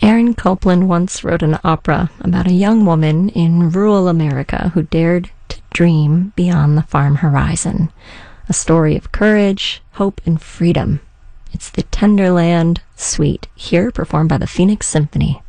Aaron Copland once wrote an opera about a young woman in rural America who dared to dream beyond the farm horizon. A story of courage, hope, and freedom. It's the Tenderland Suite, here performed by the Phoenix Symphony.